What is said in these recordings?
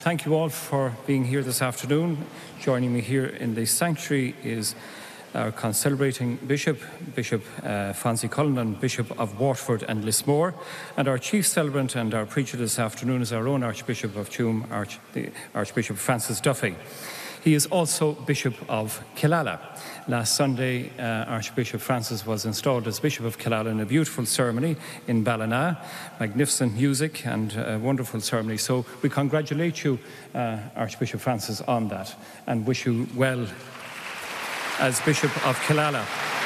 Thank you all for being here this afternoon. Joining me here in the sanctuary is our concelebrating Bishop Fonzie Cullinan, Bishop of Waterford and Lismore, and our chief celebrant and our preacher this afternoon is our own Archbishop of Tuam, Archbishop Francis Duffy. He is also Bishop of Killala. Last Sunday, Archbishop Francis was installed as Bishop of Killala in a beautiful ceremony in Ballina, magnificent music and a wonderful ceremony. So we congratulate you, Archbishop Francis, on that and wish you well as Bishop of Killala.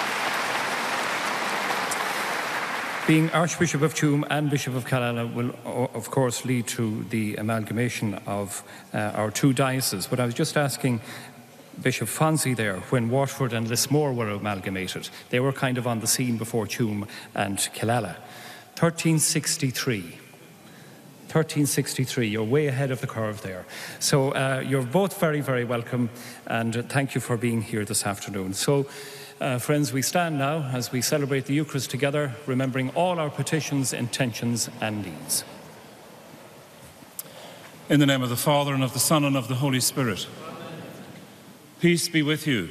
Being Archbishop of Tuam and Bishop of Killala will, of course, lead to the amalgamation of our two dioceses. But I was just asking Bishop Fonzie there, when Waterford and Lismore were amalgamated, they were kind of on the scene before Tuam and Killala. 1363, you're way ahead of the curve there. So you're both very, very welcome, and thank you for being here this afternoon. So, friends, we stand now as we celebrate the Eucharist together, remembering all our petitions, intentions, and needs. In the name of the Father, and of the Son, and of the Holy Spirit. Peace be with you.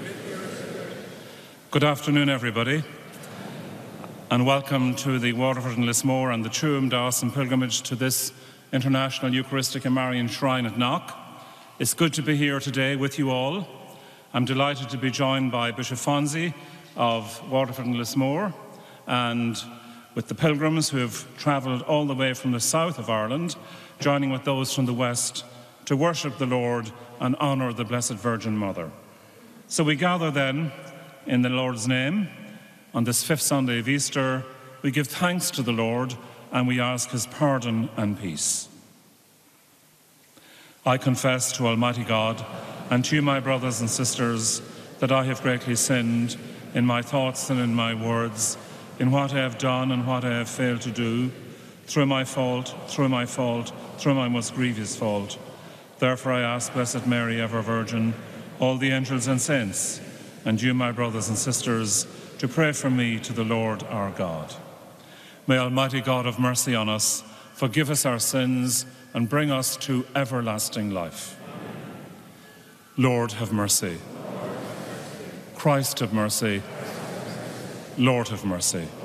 Good afternoon, everybody, and welcome to the Waterford and Lismore and the Tuam Diocesan pilgrimage to this International Eucharistic and Marian Shrine at Knock. It's good to be here today with you all. I'm delighted to be joined by Bishop Fonzie of Waterford and Lismore, and with the pilgrims who have travelled all the way from the south of Ireland, joining with those from the west to worship the Lord and honour the Blessed Virgin Mother. So we gather then in the Lord's name on this fifth Sunday of Easter. We give thanks to the Lord and we ask his pardon and peace. I confess to Almighty God and to you, my brothers and sisters, that I have greatly sinned in my thoughts and in my words, in what I have done and what I have failed to do, through my most grievous fault. Therefore I ask Blessed Mary, ever Virgin, all the angels and saints, and you, my brothers and sisters, to pray for me to the Lord our God. May Almighty God have mercy on us, forgive us our sins, and bring us to everlasting life. Lord, have mercy. Christ, have mercy. Lord, have mercy.